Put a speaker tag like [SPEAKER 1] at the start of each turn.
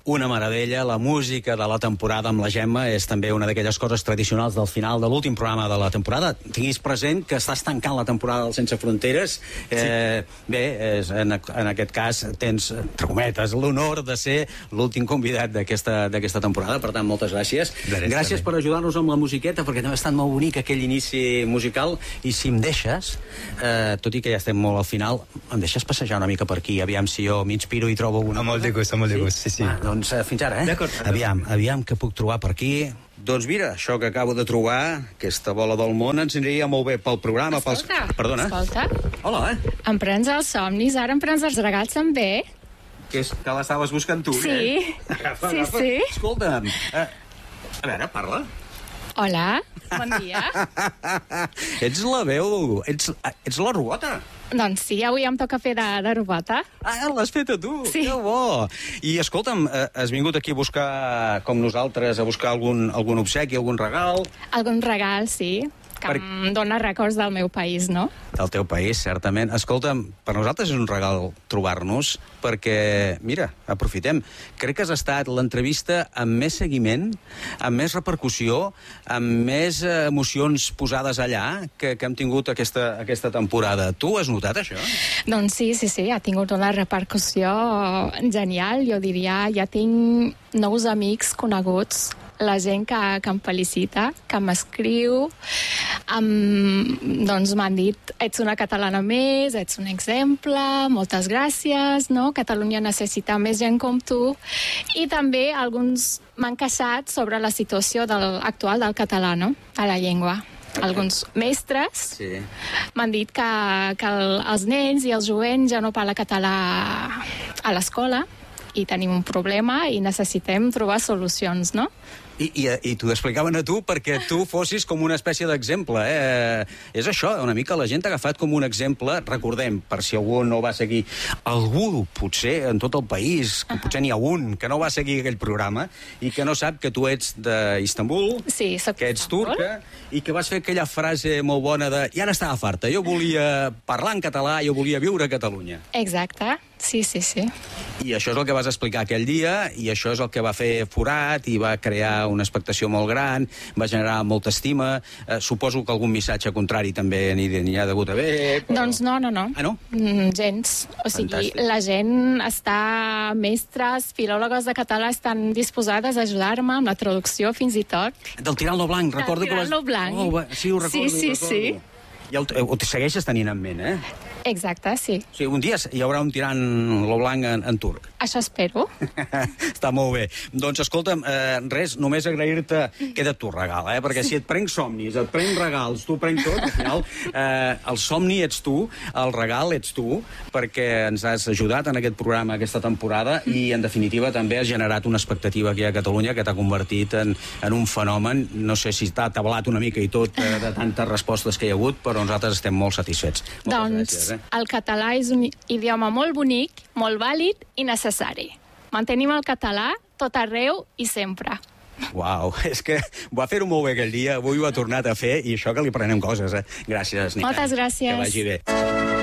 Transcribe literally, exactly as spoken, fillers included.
[SPEAKER 1] una meravella. La música de la temporada amb la Gemma és també una d'aquelles coses tradicionals del final de l'últim programa de la temporada. Tinguis present que estàs tancant la temporada del Sense Fronteres. Eh, sí. Bé, és, en, en aquest cas tens, entre cometes, l'honor de ser l'últim convidat d'aquesta d'aquesta temporada. Per tant, moltes gràcies.
[SPEAKER 2] Gràcies,
[SPEAKER 1] gràcies per ajudar-nos amb la musiqueta, perquè també ha estat molt bonic aquell inici musical. I si em deixes, eh, tot i que ja estem molt al final, em deixes passejar una mica per aquí, aviam si jo m'inspiro i trobo alguna
[SPEAKER 2] cosa? Amb molt de gust, amb molt de gust, sí, sí.
[SPEAKER 1] Ah, doncs eh, fins ara, eh? Aviam, aviam què puc trobar per aquí. Doncs mira, això que acabo de trobar, aquesta bola del món, ens aniria molt bé pel programa.
[SPEAKER 3] Escolta,
[SPEAKER 1] pels... Perdona.
[SPEAKER 3] Escolta.
[SPEAKER 1] Hola, eh?
[SPEAKER 3] Em prens els somnis, ara em prens els regals també.
[SPEAKER 1] Que, és, que l'estaves buscant tu,
[SPEAKER 3] sí.
[SPEAKER 1] eh?
[SPEAKER 3] Agafa, sí, agafa. Sí.
[SPEAKER 1] Escolta'm, eh, a veure, parla.
[SPEAKER 3] Hola, bon dia.
[SPEAKER 1] Ets la veu, ets, ets la robota.
[SPEAKER 3] Doncs sí, avui em toca fer de, de robota.
[SPEAKER 1] Ah, l'has fet a tu?
[SPEAKER 3] Sí.
[SPEAKER 1] Que bo! I escolta'm, has vingut aquí a buscar, com nosaltres, a buscar algun, algun obsequi, algun regal?
[SPEAKER 3] Algun regal, sí, que per... em dona records del meu país, no?
[SPEAKER 1] Del teu país, certament. Escolta'm, per nosaltres és un regal trobar-nos, perquè, mira, aprofitem. Crec que has estat l'entrevista amb més seguiment, amb més repercussió, amb més emocions posades allà que, que hem tingut aquesta, aquesta temporada. Tu has notat això?
[SPEAKER 3] Doncs sí, sí, sí, ha tingut una repercussió genial. Jo diria, ja tinc nous amics coneguts, la gent que, que em felicita, que m'escriu, doncs m'han dit, ets una catalana més, ets un exemple, moltes gràcies, no? Catalunya necessita més gent com tu. I també alguns m'han queixat sobre la situació del, actual del català, no? A la llengua. Alguns mestres
[SPEAKER 1] sí.
[SPEAKER 3] m'han dit que, que el, els nens i els jovents ja no parlen català a l'escola i tenim un problema i necessitem trobar solucions, no?
[SPEAKER 1] I, i, i t'ho explicaven a tu perquè tu fossis com una espècie d'exemple, eh? És això, una mica la gent t'ha agafat com un exemple, recordem, per si algú no va seguir, algú, potser, en tot el país, que potser n'hi ha un, que no va seguir aquell programa, i que no sap que tu ets d'Istanbul,
[SPEAKER 3] sí,
[SPEAKER 1] que ets turca, i que vas fer aquella frase molt bona de ja n'estava farta, jo volia parlar en català, jo volia viure a Catalunya.
[SPEAKER 3] Exacte, sí, sí, sí.
[SPEAKER 1] I això és el que vas explicar aquell dia, i això és el que va fer forat, i va crear una expectació molt gran, va generar molta estima. Eh, suposo que algun missatge contrari també n'hi ha degut haver. Però...
[SPEAKER 3] Doncs no, no, no.
[SPEAKER 1] Ah, no?
[SPEAKER 3] Mm, gens. O sigui, fantàstic. La gent està... Mestres, filòlogues de català estan disposades a ajudar-me amb la traducció, fins i tot.
[SPEAKER 1] Del Tirant-lo Blanc, recordo que vas...
[SPEAKER 3] Tirant-lo Blanc.
[SPEAKER 1] Oh, sí, ho recordo,
[SPEAKER 3] sí, sí,
[SPEAKER 1] ho recordo.
[SPEAKER 3] Sí.
[SPEAKER 1] I el, ho segueixes tenint en ment, eh?
[SPEAKER 3] Exacte, sí.
[SPEAKER 1] O sigui, un dia hi haurà un Tirant-lo Blanc en, en turc.
[SPEAKER 3] Això espero.
[SPEAKER 1] Està molt bé. Doncs escolta'm, eh, res, només agrair-te... Queda tu regal, eh? Perquè si et prenc somnis, et prenc regals, tu prenc tot, al final eh, el somni ets tu, el regal ets tu, perquè ens has ajudat en aquest programa aquesta temporada i, en definitiva, també has generat una expectativa aquí a Catalunya que t'ha convertit en, en un fenomen. No sé si t'ha tablat una mica i tot eh, de tantes respostes que hi ha hagut, però nosaltres estem molt satisfets. Moltes
[SPEAKER 3] doncs
[SPEAKER 1] gràcies, eh?
[SPEAKER 3] El català és un idioma molt bonic, molt vàlid i necessari. Mantenim el català tot arreu i sempre.
[SPEAKER 1] Uau, és que va fer-ho molt bé aquell dia, avui ho ha tornat a fer i això que li prenem coses, eh? Gràcies, Nica.
[SPEAKER 3] Moltes gràcies.
[SPEAKER 1] Que vagi bé.